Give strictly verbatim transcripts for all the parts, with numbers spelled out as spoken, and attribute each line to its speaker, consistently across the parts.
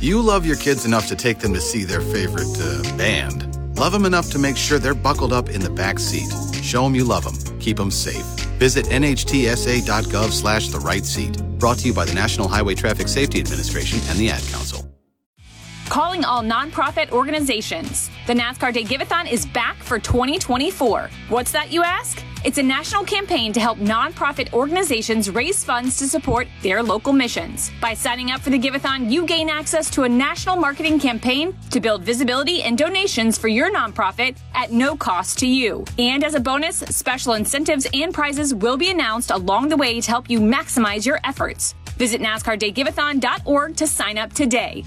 Speaker 1: You love your kids enough to take them to see their favorite uh, band. Love them enough to make sure they're buckled up in the back seat. Show them you love them. Keep them safe. Visit nhtsa.gov slash the right seat. Brought to you by the National Highway Traffic Safety Administration and the Ad Council.
Speaker 2: Calling all nonprofit organizations. The NASCAR Day Giveathon is back for twenty twenty-four. What's that, you ask? It's a national campaign to help nonprofit organizations raise funds to support their local missions. By signing up for the Giveathon, you gain access to a national marketing campaign to build visibility and donations for your nonprofit at no cost to you. And as a bonus, special incentives and prizes will be announced along the way to help you maximize your efforts. Visit NASCAR Day Giveathon dot org to sign up today.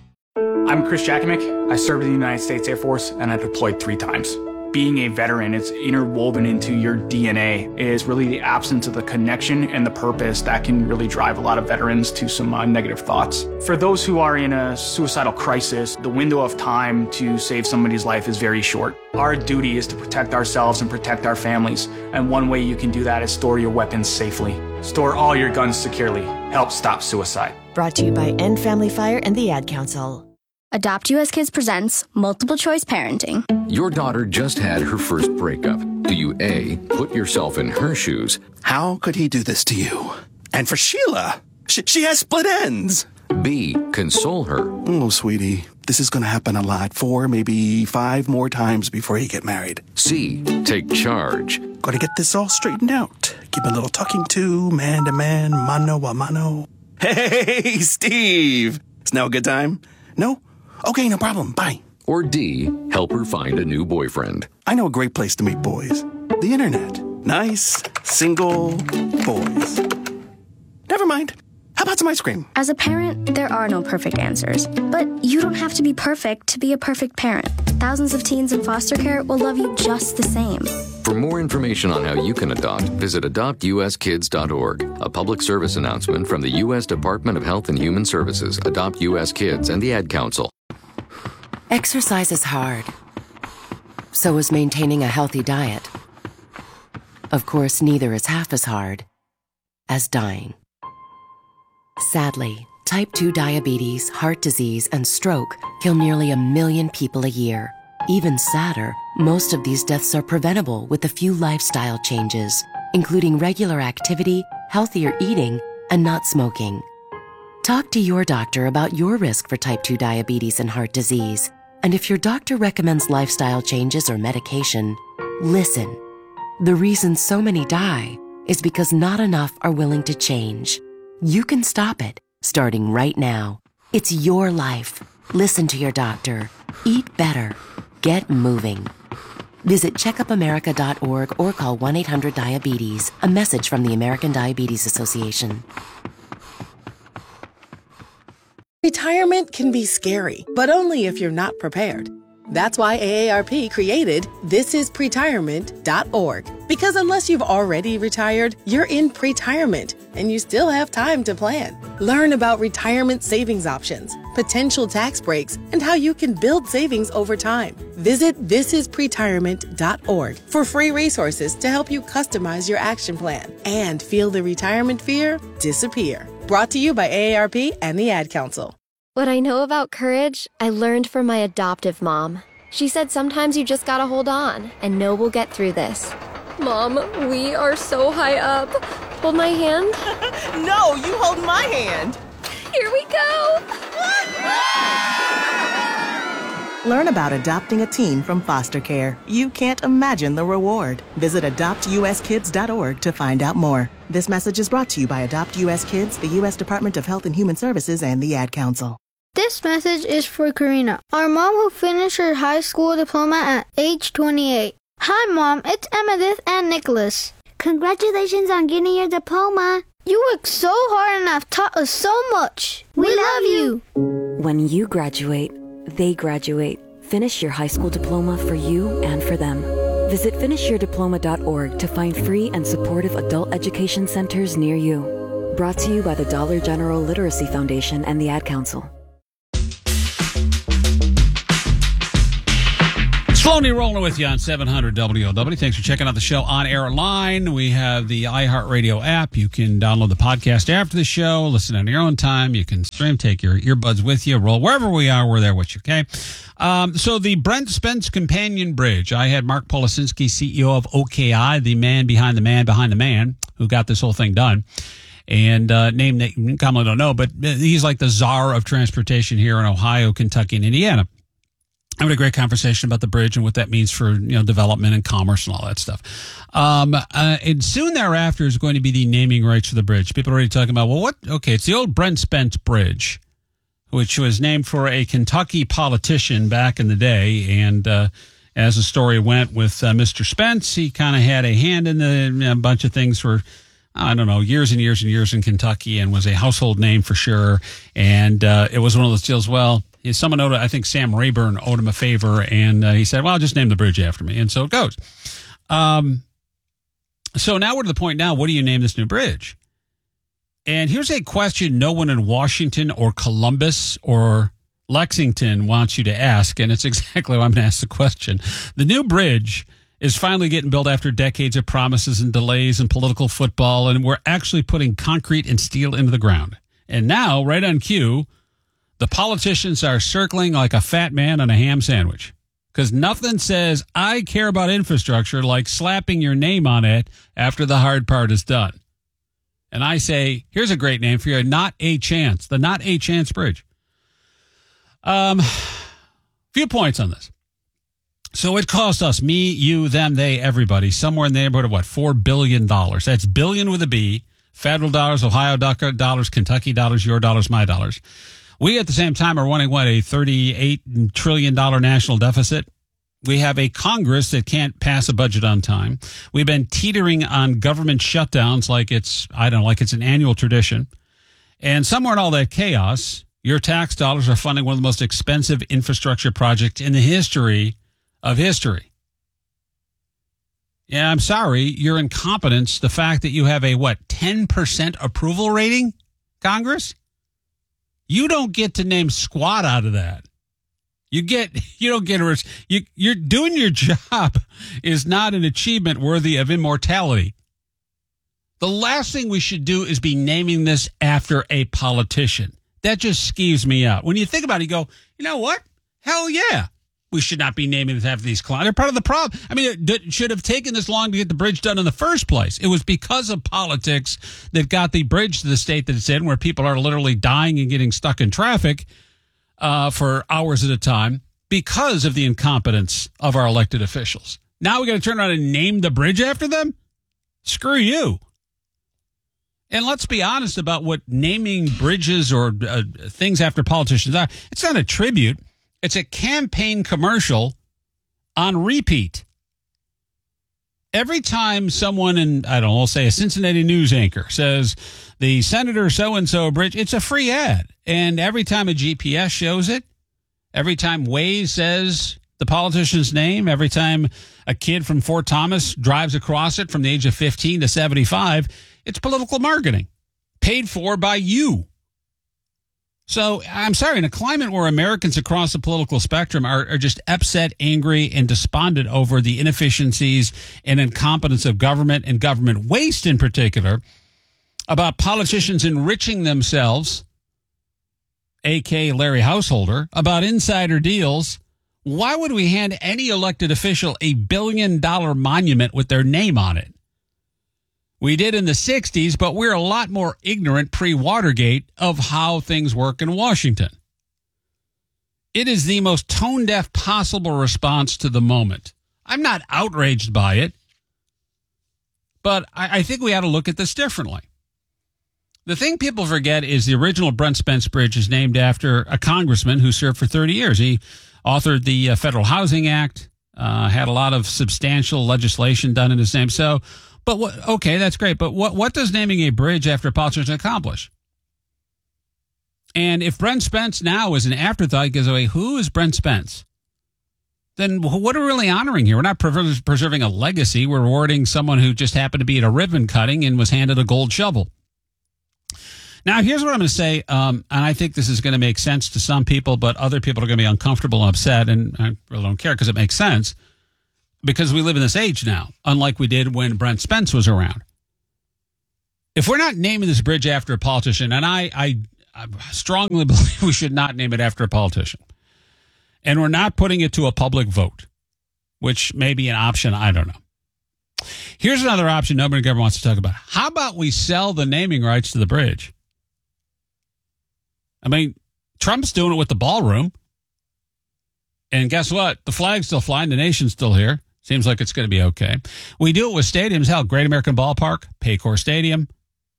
Speaker 3: I'm Chris Jakimick. I served in the United States Air Force and I deployed three times. Being a veteran, it's interwoven into your D N A. It is really the absence of the connection and the purpose that can really drive a lot of veterans to some uh, negative thoughts. For those who are in a suicidal crisis, the window of time to save somebody's life is very short. Our duty is to protect ourselves and protect our families. And one way you can do that is store your weapons safely. Store all your guns securely. Help stop suicide.
Speaker 4: Brought to you by End Family Fire and the Ad Council.
Speaker 5: Adopt U S Kids presents Multiple Choice Parenting.
Speaker 6: Your daughter just had her first breakup. Do you A, put yourself in her shoes?
Speaker 7: How could he do this to you? And for Sheila, she, she has split ends.
Speaker 6: B, console her.
Speaker 7: Oh, sweetie, this is going to happen a lot. Four, maybe five more times before you get married.
Speaker 6: C, take charge.
Speaker 7: Gotta get this all straightened out. Give a little talking to, man to man, mano a mano. Hey, Steve! Is now a good time? No? Okay, no problem. Bye.
Speaker 6: Or D, help her find a new boyfriend.
Speaker 7: I know a great place to meet boys. The internet. Nice, single boys. Never mind. How about some ice cream?
Speaker 5: As a parent, there are no perfect answers. But you don't have to be perfect to be a perfect parent. Thousands of teens in foster care will love you just the same.
Speaker 6: For more information on how you can adopt, visit adopt u s kids dot org. A public service announcement from the U S Department of Health and Human Services, Adopt U S Kids, and the Ad Council.
Speaker 8: Exercise is hard. So is maintaining a healthy diet. Of course, neither is half as hard as dying. Sadly, type two diabetes, heart disease, and stroke kill nearly a million people a year. Even sadder, most of these deaths are preventable with a few lifestyle changes, including regular activity, healthier eating, and not smoking. Talk to your doctor about your risk for type two diabetes and heart disease. And if your doctor recommends lifestyle changes or medication, listen. The reason so many die is because not enough are willing to change. You can stop it, starting right now. It's your life. Listen to your doctor. Eat better. Get moving. Visit checkup america dot org or call one eight hundred diabetes. A message from the American Diabetes Association.
Speaker 9: Retirement can be scary, but only if you're not prepared. That's why A A R P created this is pretirement dot org. Because unless you've already retired, you're in pretirement, and you still have time to plan. Learn about retirement savings options, potential tax breaks, and how you can build savings over time. Visit this is pretirement dot org for free resources to help you customize your action plan and feel the retirement fear disappear. Brought to you by A A R P and the Ad Council.
Speaker 10: What I know about courage, I learned from my adoptive mom. She said sometimes you just gotta hold on and know we'll get through this. Mom, we are so high up. Hold my hand.
Speaker 11: No, you hold my hand.
Speaker 10: Here we go.
Speaker 12: Learn about adopting a teen from foster care. You can't imagine the reward. Visit adopt u s kids dot org to find out more. This message is brought to you by Adopt U S Kids, the U S Department of Health and Human Services, and the Ad Council.
Speaker 13: This message is for Karina, our mom who finished her high school diploma at age twenty-eight. Hi, Mom. It's Emmettith and Nicholas.
Speaker 14: Congratulations on getting your diploma.
Speaker 13: You worked so hard and have taught us so much. We, we love you.
Speaker 15: When you graduate, they graduate. Finish your high school diploma for you and for them. Visit finish your diploma dot org to find free and supportive adult education centers near you. Brought to you by the Dollar General Literacy Foundation and the Ad Council.
Speaker 16: Baloney rolling with you on seven hundred W O W. Thanks for checking out the show on air line. We have the iHeartRadio app. You can download the podcast after the show, listen on your own time. You can stream, take your earbuds with you, roll wherever we are. We're there with you, okay? Um, so the Brent Spence Companion Bridge. I had Mark Policinski, C E O of O K I, the man behind the man behind the man, who got this whole thing done. And uh, name that you commonly don't know, but he's like the czar of transportation here in Ohio, Kentucky, and Indiana. I had a great conversation about the bridge and what that means for, you know, development and commerce and all that stuff. Um, uh, and soon thereafter is going to be the naming rights for the bridge. People are already talking about, well, what? Okay, it's the old Brent Spence Bridge, which was named for a Kentucky politician back in the day. And uh, as the story went with uh, Mister Spence, he kind of had a hand in the, you know, a bunch of things for, I don't know, years and years and years in Kentucky, and was a household name for sure. And uh, it was one of those deals, well, someone owed, I think Sam Rayburn owed him a favor, and uh, he said, well, I'll just name the bridge after me. And so it goes. Um, so now we're to the point now, what do you name this new bridge? And here's a question no one in Washington or Columbus or Lexington wants you to ask, and it's exactly why I'm going to ask the question. The new bridge is finally getting built after decades of promises and delays and political football, and we're actually putting concrete and steel into the ground. And now, right on cue, the politicians are circling like a fat man on a ham sandwich, because nothing says I care about infrastructure like slapping your name on it after the hard part is done. And I say, here's a great name for you, Not a Chance, the Not a Chance Bridge. Um, few points on this. So it cost us, me, you, them, they, everybody, somewhere in the neighborhood of what, four billion dollars. That's billion with a B, federal dollars, Ohio dollars, Kentucky dollars, your dollars, my dollars. We, at the same time, are running, what, a thirty-eight trillion dollars national deficit. We have a Congress that can't pass a budget on time. We've been teetering on government shutdowns like it's, I don't know, like it's an annual tradition. And somewhere in all that chaos, your tax dollars are funding one of the most expensive infrastructure projects in the history of history. Yeah, I'm sorry, your incompetence, the fact that you have a, what, ten percent approval rating, Congress? You don't get to name squat out of that. You get, you don't get a, you, you're doing your job is not an achievement worthy of immortality. The last thing we should do is be naming this after a politician. That just skeeves me out. When you think about it, you go, you know what? Hell yeah. We should not be naming this after these clowns. They're part of the problem. I mean, it should have taken this long to get the bridge done in the first place. It was because of politics that got the bridge to the state that it's in, where people are literally dying and getting stuck in traffic uh, for hours at a time because of the incompetence of our elected officials. Now we got to turn around and name the bridge after them? Screw you. And let's be honest about what naming bridges or uh, things after politicians are. It's not a tribute. It's a campaign commercial on repeat. Every time someone in, I don't know, we'll say a Cincinnati news anchor says the Senator so-and-so bridge, it's a free ad. And every time a G P S shows it, every time Waze says the politician's name, every time a kid from Fort Thomas drives across it from the age of fifteen to seventy-five, it's political marketing paid for by you. So I'm sorry, in a climate where Americans across the political spectrum are, are just upset, angry, and despondent over the inefficiencies and incompetence of government and government waste in particular, about politicians enriching themselves, a k a. Larry Householder, about insider deals, why would we hand any elected official a billion-dollar monument with their name on it? We did in the sixties, but we're a lot more ignorant pre-Watergate of how things work in Washington. It is the most tone-deaf possible response to the moment. I'm not outraged by it, but I, I think we ought to look at this differently. The thing people forget is the original Brent Spence Bridge is named after a congressman who served for thirty years. He authored the uh, Federal Housing Act, uh, had a lot of substantial legislation done in his name. So, But what, okay, that's great. But what, what does naming a bridge after a politician accomplish? And if Brent Spence now is an afterthought, goes away, who is Brent Spence? Then what are we really honoring here? We're not preserving a legacy. We're rewarding someone who just happened to be at a ribbon cutting and was handed a gold shovel. Now, here's what I'm going to say, um, and I think this is going to make sense to some people, but other people are going to be uncomfortable and upset, and I really don't care because it makes sense, because we live in this age now, unlike we did when Brent Spence was around. If we're not naming this bridge after a politician, and I, I, I strongly believe we should not name it after a politician, and we're not putting it to a public vote, which may be an option, I don't know. Here's another option nobody ever wants to talk about. How about we sell the naming rights to the bridge? I mean, Trump's doing it with the ballroom. And guess what? The flag's still flying. The nation's still here. Seems like it's going to be okay. We do it with stadiums. Hell, Great American Ballpark, Paycor Stadium.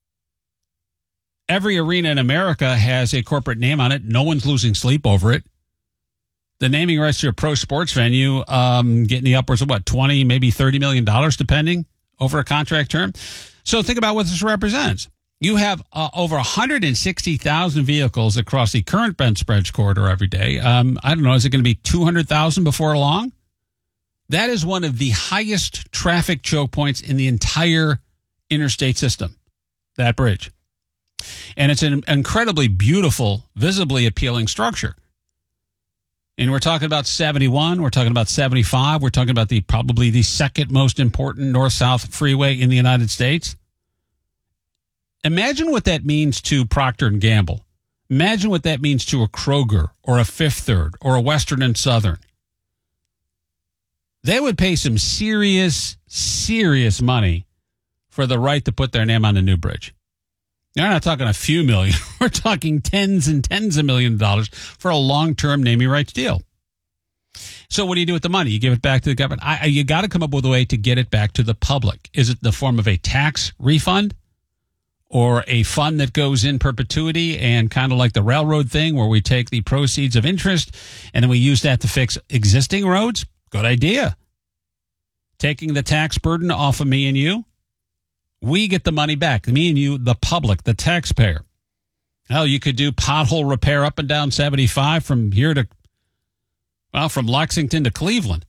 Speaker 16: Every arena in America has a corporate name on it. No one's losing sleep over it. The naming rights to a pro sports venue um, getting the upwards of, what, twenty, maybe thirty million dollars, depending, over a contract term. So think about what this represents. You have uh, over one hundred sixty thousand vehicles across the current Brent Spence corridor every day. Um, I don't know, is it going to be two hundred thousand before long? That is one of the highest traffic choke points in the entire interstate system, that bridge. And it's an incredibly beautiful, visibly appealing structure. And we're talking about seventy-one, we're talking about seventy-five, we're talking about the probably the second most important north-south freeway in the United States. Imagine what that means to Procter and Gamble. Imagine what that means to a Kroger or a Fifth Third or a Western and Southern. They would pay some serious, serious money for the right to put their name on the new bridge. They're not talking a few million. We're talking tens and tens of millions of dollars for a long-term naming rights deal. So what do you do with the money? You give it back to the government. I, you got to come up with a way to get it back to the public. Is it in the form of a tax refund? Or a fund that goes in perpetuity, and kind of like the railroad thing where we take the proceeds of interest and then we use that to fix existing roads? Good idea. Taking the tax burden off of me and you, we get the money back. Me and you, the public, the taxpayer. Hell, you could do pothole repair up and down seventy-five from here to, well, from Lexington to Cleveland.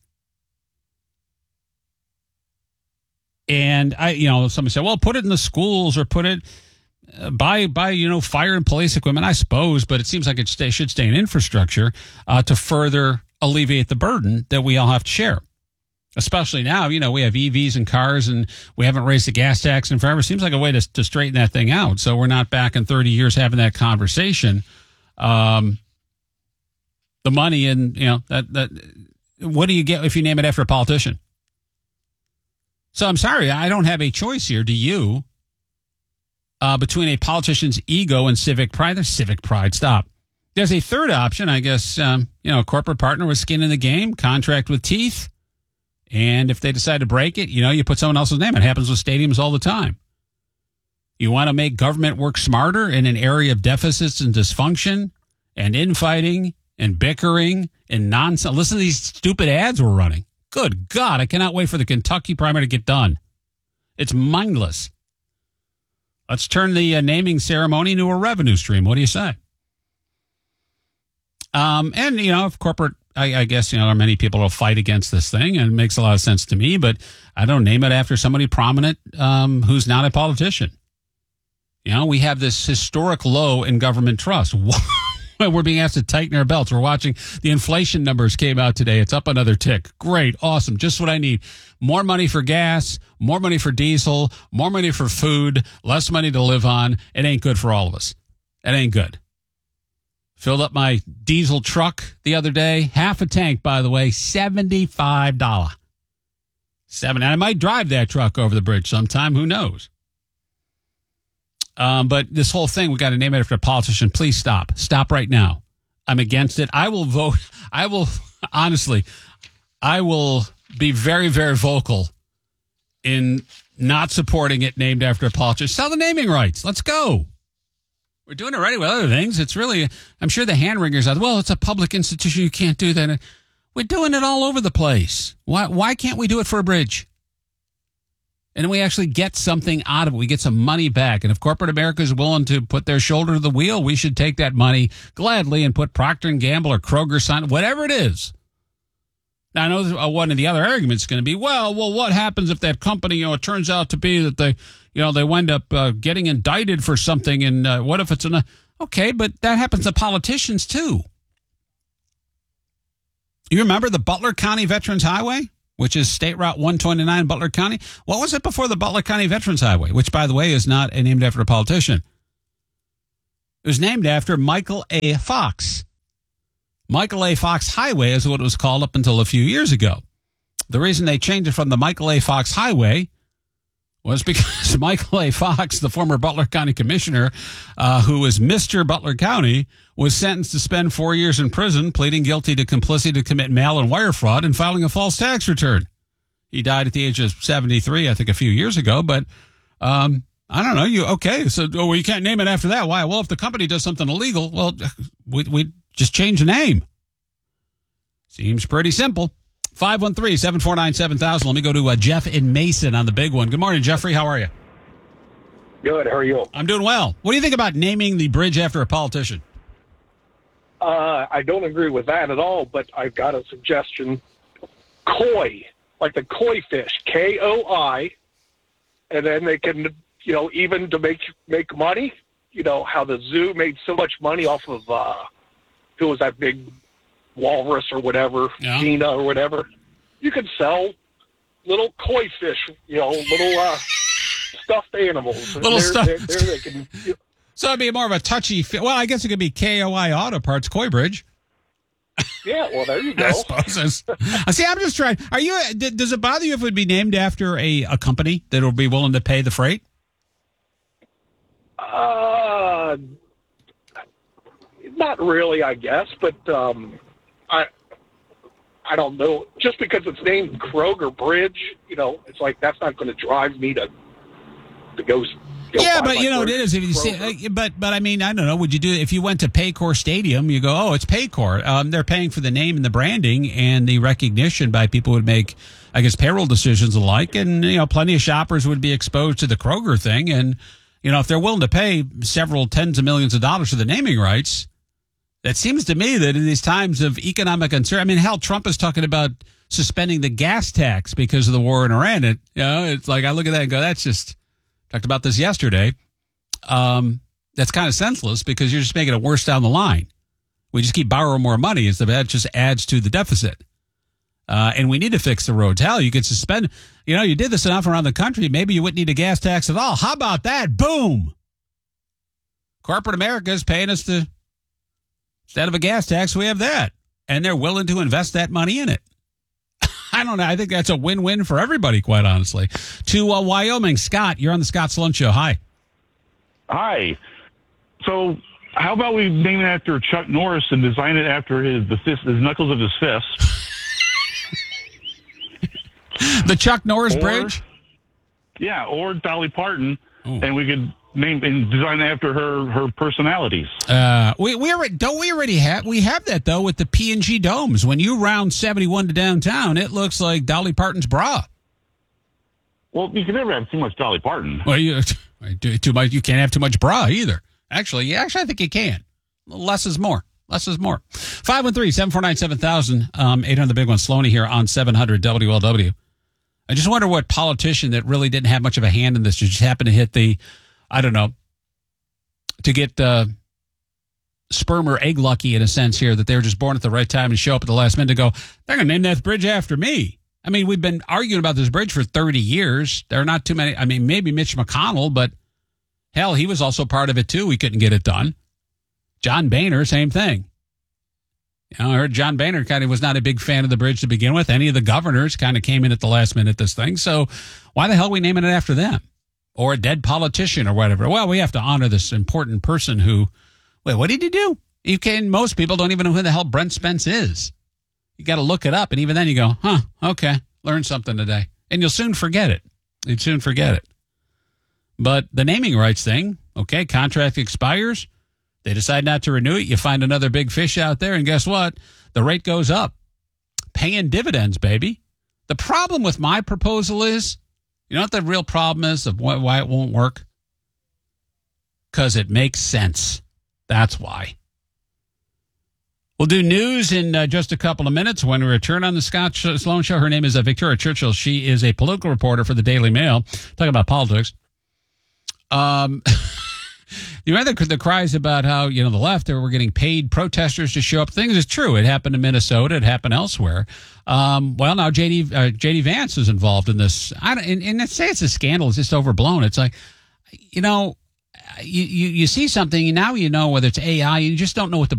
Speaker 16: And I, you know, somebody said, well, put it in the schools or put it, uh, buy, buy, you know, fire and police equipment, I suppose, but it seems like it stay, should stay in infrastructure uh, to further alleviate the burden that we all have to share. Especially now, you know, we have E Vs and cars and we haven't raised the gas tax in forever. Seems like a way to, to straighten that thing out. So we're not back in thirty years having that conversation. Um, the money and, you know, that, that, what do you get if you name it after a politician? So I'm sorry, I don't have a choice here. Do you? Uh, between a politician's ego and civic pride. There's civic pride. Stop. There's a third option, I guess, um, you know, a corporate partner with skin in the game, contract with teeth. And if they decide to break it, you know, you put someone else's name. It happens with stadiums all the time. You want to make government work smarter in an area of deficits and dysfunction and infighting and bickering and nonsense. Listen to these stupid ads we're running. Good God, I cannot wait for the Kentucky primary to get done. It's mindless. Let's turn the uh, naming ceremony into a revenue stream. What do you say? Um, and, you know, if corporate, I, I guess, you know, there are many people who will fight against this thing, and it makes a lot of sense to me, but I don't name it after somebody prominent um, who's not a politician. You know, we have this historic low in government trust. We're being asked to tighten our belts. We're watching the inflation numbers came out today. It's up another tick. Great. Awesome. Just what I need. More money for gas, more money for diesel, more money for food, less money to live on. It ain't good for all of us. It ain't good. Filled up my diesel truck the other day. Half a tank, by the way, seventy-five dollars. Seven. And I might drive that truck over the bridge sometime. Who knows? Um, but this whole thing, we got to name it after a politician. Please stop. Stop right now. I'm against it. I will vote. I will, honestly, I will be very, very vocal in not supporting it named after a politician. Sell the naming rights. Let's go. We're doing it already with other things. It's really, I'm sure the hand wringers are, well, it's a public institution. You can't do that. We're doing it all over the place. Why, why can't we do it for a bridge? And we actually get something out of it. We get some money back. And if corporate America is willing to put their shoulder to the wheel, we should take that money gladly and put Procter and Gamble or Kroger sign, whatever it is. Now, I know one of the other arguments is going to be, well, well, what happens if that company, you know, it turns out to be that they, you know, they wind up uh, getting indicted for something. And uh, what if it's an, okay, but that happens to politicians too. You remember the Butler County Veterans Highway, which is State Route one twenty-nine, Butler County? What was it before the Butler County Veterans Highway, which, by the way, is not named after a politician? It was named after Michael A. Fox. Michael A. Fox Highway is what it was called up until a few years ago. The reason they changed it from the Michael A. Fox Highway was because Michael A. Fox, the former Butler County Commissioner, uh, who was Mister Butler County, was sentenced to spend four years in prison, pleading guilty to complicity to commit mail and wire fraud and filing a false tax return. He died at the age of seventy-three, I think, a few years ago. But um, I don't know. You okay? So, oh, well, you can't name it after that. Why? Well, if the company does something illegal, well, we we just change the name. Seems pretty simple. five one three, seven four nine, seven thousand. Let me go to uh, Jeff in Mason on the big one. Good morning, Jeffrey. How are you?
Speaker 17: Good. How are you?
Speaker 16: I'm doing well. What do you think about naming the bridge after a politician?
Speaker 17: Uh, I don't agree with that at all, but I've got a suggestion. Koi, like the koi fish, K O I, and then they can, you know, even to make make money, you know, how the zoo made so much money off of, uh, who was that big walrus or whatever, yeah. Gina or whatever. You could sell little koi fish, you know, little uh, stuffed animals.
Speaker 16: Little
Speaker 17: they're,
Speaker 16: stuff.
Speaker 17: They're, they're, they can, you know,
Speaker 16: so it'd be more of a touchy, well, I guess it could be K O I Auto Parts, Koi Bridge.
Speaker 17: Yeah, well, there you go.
Speaker 16: I suppose. See, I'm just trying. Are you? Does it bother you if it would be named after a, a company that will be willing to pay the freight?
Speaker 17: Uh, not really, I guess, but um, I, I don't know. Just because it's named Kroger Bridge, you know, it's like that's not going to drive me to to go. Go
Speaker 16: yeah, but you know it is. If you see, but but I mean, I don't know. Would you do if you went to Paycor Stadium? You go, oh, it's Paycor. Um, they're paying for the name and the branding and the recognition by people who would make, I guess, payroll decisions alike. And you know, plenty of shoppers would be exposed to the Kroger thing. And you know, if they're willing to pay several tens of millions of dollars for the naming rights, that seems to me that in these times of economic uncertainty, I mean, hell, Trump is talking about suspending the gas tax because of the war in Iran. It, you know, it's like I look at that and go, that's just. Talked about this yesterday. Um, that's kind of senseless because you're just making it worse down the line. We just keep borrowing more money. It's that just adds to the deficit. Uh, and we need to fix the roads. Hell, you could suspend, you know, you did this enough around the country. Maybe you wouldn't need a gas tax at all. How about that? Boom. Corporate America is paying us to, instead of a gas tax, we have that. And they're willing to invest that money in it. I don't know. I think that's a win-win for everybody, quite honestly. To uh, Wyoming, Scott, you're on the Scott Sloan Show. Hi.
Speaker 18: Hi. So how about we name it after Chuck Norris and design it after his the fist, his knuckles of his fist?
Speaker 16: The Chuck Norris
Speaker 18: or,
Speaker 16: Bridge?
Speaker 18: Yeah, or Dolly Parton, Ooh. and we could name and design it after her her personalities.
Speaker 16: Uh, we we already, don't we already have we have that though with the P and G domes. When you round seventy-one to downtown, it looks like Dolly Parton's bra.
Speaker 18: Well, you can never have too much Dolly Parton.
Speaker 16: Well, you too much. You can't have too much bra either. Actually, yeah, actually, I think you can. Less is more. Less is more. five one three, seven four nine, seven thousand. Um, eight hundred, the big one. Sloaney here on seven hundred W L W. I just wonder what politician that really didn't have much of a hand in this just happened to hit the, I don't know, to get uh, sperm or egg lucky in a sense here, that they were just born at the right time and show up at the last minute to go, they're going to name that bridge after me. I mean, we've been arguing about this bridge for thirty years. There are not too many. I mean, maybe Mitch McConnell, but hell, he was also part of it too. We couldn't get it done. John Boehner, same thing. You know, I heard John Boehner kind of was not a big fan of the bridge to begin with. Any of the governors kind of came in at the last minute, this thing. So why the hell are we naming it after them? Or a dead politician or whatever. Well, we have to honor this important person who, wait, what did he do? You can, most people don't even know who the hell Brent Spence is. You got to look it up. And even then you go, huh, okay, learned something today. And you'll soon forget it. You'd soon forget it. But the naming rights thing, okay, contract expires. They decide not to renew it. You find another big fish out there. And guess what? The rate goes up. Paying dividends, baby. The problem with my proposal is, you know what the real problem is of why it won't work? Because it makes sense. That's why. We'll do news in uh, just a couple of minutes when we return on the Scott Sloan Show. Her name is uh, Victoria Churchill. She is a political reporter for the Daily Mail. Talking about politics. Um, you remember the, the cries about how, you know, the left, they were getting paid protesters to show up. Things is true. It happened in Minnesota. It happened elsewhere. Um, well, now J D uh, J D Vance is involved in this. I don't, and, and say it's a scandal. It's just overblown. It's like, you know, you, you, you see something, and now you know whether it's A I. You just don't know what the